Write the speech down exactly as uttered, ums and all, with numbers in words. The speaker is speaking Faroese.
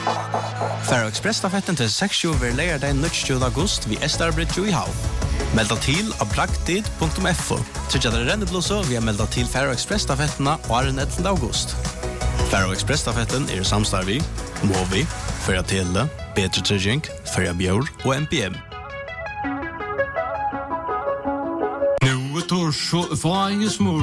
Faro Express-stafetten til seks over lørdag nittiende august ved Estarbridge i Havn. Melda til av bragtid punktum f o. Trykker dere renneblåse vi har melda til Faro Express-stafettene og er den ellevte august. Faro Express-stafetten er samstarv i Movi, Førja Tele, Bedre Trygging, Førja Bjør og M P M. Nu är torsdag, vad är smör?